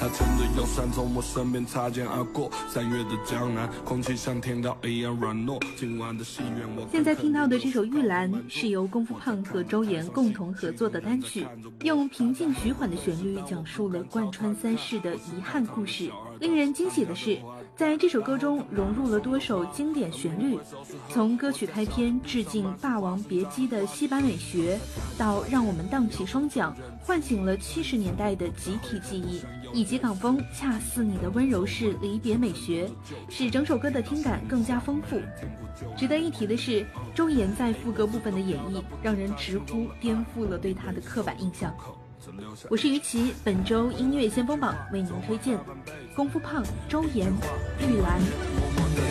他撑着腰伞从我身边擦肩而过。3月的江南，空气像天高一样软糯。今晚的戏院我现在听到的这首《玉兰》是由功夫胖和周岩共同合作的单曲，用平静徐缓的旋律讲述了贯穿3世的遗憾故事。令人惊喜的是，在这首歌中融入了多首经典旋律，从歌曲开篇致敬《霸王别姬》的西班美学，到让我们荡起双桨，唤醒了70年代的集体记忆，以及港风恰似你的温柔式离别美学，使整首歌的听感更加丰富。值得一提的是，周岩在副歌部分的演绎让人直呼颠覆了对他的刻板印象。我是于琦，本周音乐先锋榜为您推荐功夫胖周岩《玉兰》。